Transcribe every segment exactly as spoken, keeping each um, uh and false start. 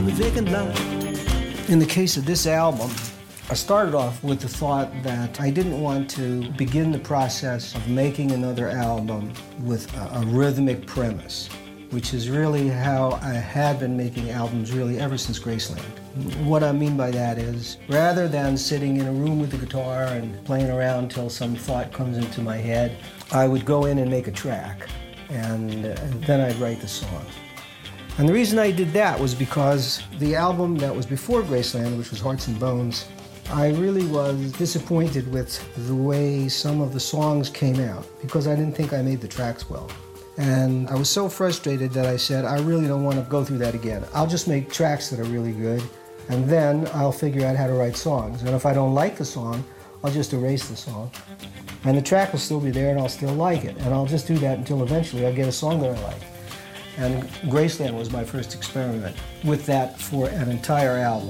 the vacant lot. In the case of this album, I started off with the thought that I didn't want to begin the process of making another album with a, a rhythmic premise, which is really how I had been making albums really ever since Graceland. What I mean by that is, rather than sitting in a room with the guitar and playing around till some thought comes into my head, I would go in and make a track, and, uh, and then I'd write the song. And the reason I did that was because the album that was before Graceland, which was Hearts and Bones, I really was disappointed with the way some of the songs came out because I didn't think I made the tracks well. And I was so frustrated that I said, I really don't want to go through that again. I'll just make tracks that are really good, and then I'll figure out how to write songs. And if I don't like the song, I'll just erase the song. And the track will still be there and I'll still like it. And I'll just do that until eventually I'll get a song that I like. And Graceland was my first experiment with that for an entire album.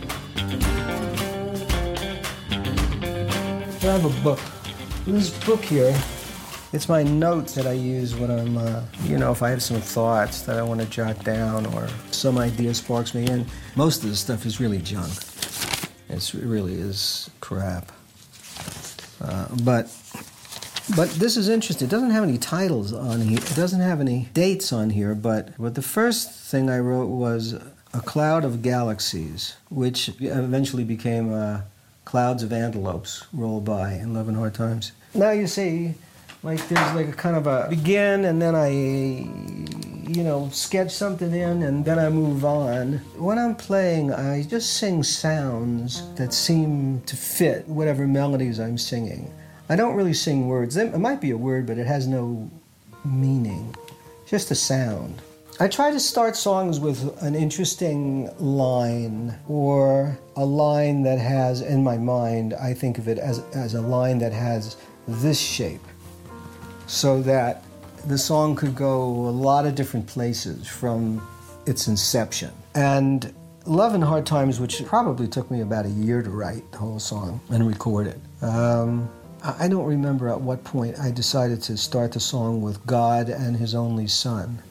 I have a book. This book here, it's my notes that I use when I'm, uh, you know, if I have some thoughts that I want to jot down or some idea sparks me in. Most of the stuff is really junk. It's, it really is crap. Uh, but But this is interesting. It doesn't have any titles on here. It doesn't have any dates on here, but, but the first thing I wrote was A Cloud of Galaxies, which eventually became uh, Clouds of Antelopes Roll By in Love and Hard Times. Now you see, like there's like a kind of a begin, and then I, you know, sketch something in, and then I move on. When I'm playing, I just sing sounds that seem to fit whatever melodies I'm singing. I don't really sing words. It might be a word, but it has no meaning, just a sound. I try to start songs with an interesting line, or a line that has, in my mind, I think of it as, as a line that has this shape, so that the song could go a lot of different places from its inception. And Love and Hard Times, which probably took me about a year to write the whole song and record it. Um, I don't remember at what point I decided to start the song with God and His Only Son.